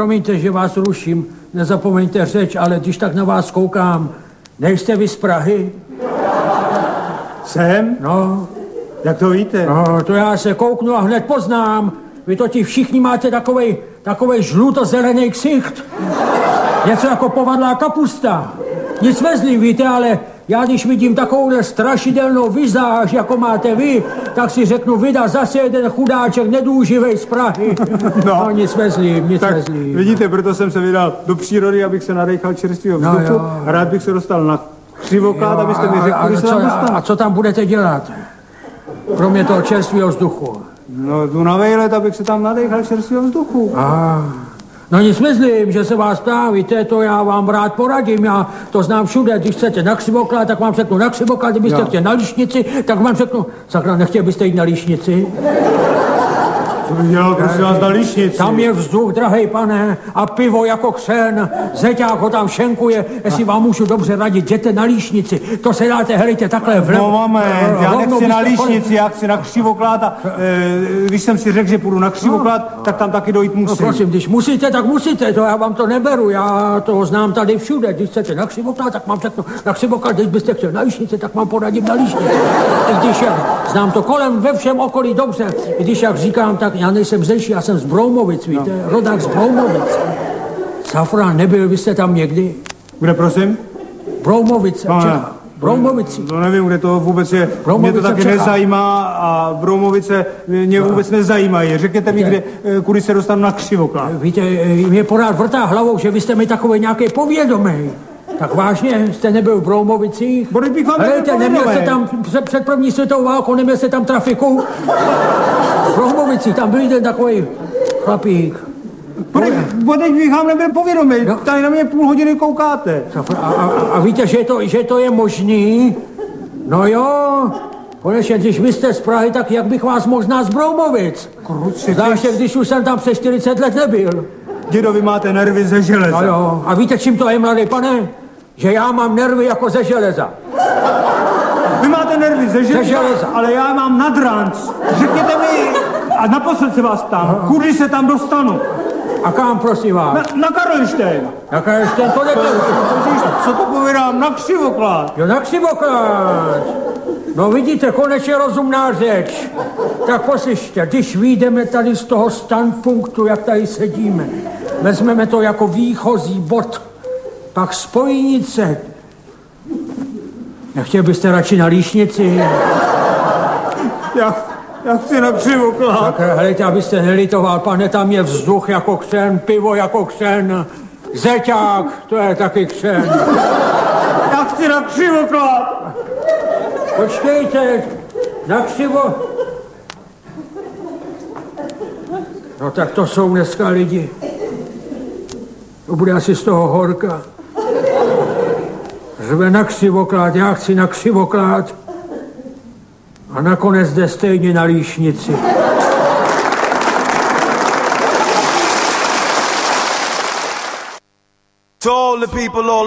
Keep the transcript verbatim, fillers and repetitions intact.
promiňte, že vás ruším, nezapomeňte řeč, ale když tak na vás koukám, nejste vy z Prahy? Jsem? No. Jak to víte? No, to já se kouknu a hned poznám. Vy totiž všichni máte takovej, takovej žluto-zelený ksicht. Něco jako povadlá kapusta. Nic vezlím, víte, ale já když vidím takovouhle strašidelnou vizáž, jako máte vy, tak si řeknu, vyda zase jeden chudáček nedůživej z Prahy. No, no nic vezlím, nic tak vezlím. Vidíte, proto jsem se vydal do přírody, abych se nadechal čerstvého vzduchu. No, a rád bych se dostal na Křivoklát, abyste mi řekli, že se tam dostal. A co tam budete dělat? Kromě toho čerstvého vzduchu. No, jdu na vejlet, abych se tam nadechal čerstvého vzduchu. Ah. No nic myslím, že se vás ptá, víte, to já vám rád poradím, já to znám všude, když chcete na Křivoklát, tak vám řeknu na Křivoklát, kdybyste jo. chtěli na Líšnici, tak vám řeknu, sakra, nechtěl byste jít na Líšnici? Co bych dělal, prosím vás, na Líšnici? Tam je vzduch, drahej pane, a pivo jako křen, zeťák ho tam šenkuje, jestli vám můžu dobře radit, jděte na Líšnici, to se dáte, helejte, takhle vlevo. No moment, já nechci na Líšnici, já chci na Křivoklát a e, když jsem si řekl, že půjdu na Křivoklát, no. tak tam taky dojít musím. No prosím, když musíte, tak musíte, to já vám to neberu, já to znám tady všude, když chcete na Křivoklát, tak mám řeknu na Křivoklát, když byste chtěli na Líšnici, tak mám poradím na Líšnici. I když jak znám to kolem ve všem okolí dobře, i když jak říkám, tak já nejsem zdejší, já jsem z Broumovic, víte, no. rodák z Broumovic. Safran, nebyl byste tam někdy? Kde, prosím? Broumovice, no, Čech. Broumovici. To nevím, kde to vůbec je. Broumovice mě to taky nezajímá a Broumovice mě vůbec nezajímají. Řekněte mi, kde, kudy se dostanu na Křivoklát. Víte, mě pořád vrtá hlavou, že vy jste mi takový nějaký povědomý. Tak vážně, jste nebyl v Broumovicích? Bude bych vám Helejte, neměl jste tam před, před první světovou válkou, neměl jste tam trafiku? V Broumovicích, tam byl jeden takový chlapík. Bude bych vám nebyl povědomý, no. Tady na mě půl hodiny koukáte. A, a, a víte, že to, že to je možný? No jo, konečně, když vy jste z Prahy, tak jak bych vás možná z Broumovic? Zvláště, když už jsem tam přes čtyřicet let nebyl. Dědo, vy máte nervy ze železa. No jo, a víte, čím to je, mladý pane? Že já mám nervy jako ze železa. Vy máte nervy ze železa, ze železa. Ale já mám nadranc. Řekněte mi, a naposled se vás ptám, no. kudy se tam dostanu? A kam, prosím vás? Na, na Karlštejn. Na Karlštejn, to jdete. Co to povídám? Na Křivoklát. Jo, na Křivoklát. No vidíte, konečně rozumná řeč. Tak poslyšte, když vyjdeme tady z toho standpunktu, jak tady sedíme, vezmeme to jako výchozí bod, pak spojnice. Nechtěl byste radši na Líšnici? Já, já chci na Křivoklát. Tak helejte, abyste nelitoval, pane, tam je vzduch jako křen, pivo jako křen, zeťák, to je taky křen. Já chci na Křivoklát. Počkejte, na Křivo... No tak to jsou dneska lidi. To bude asi z toho horka. Řve na Křivoklát, já chci na Křivoklát. A nakonec jde stejně na Líšnici. To all the people all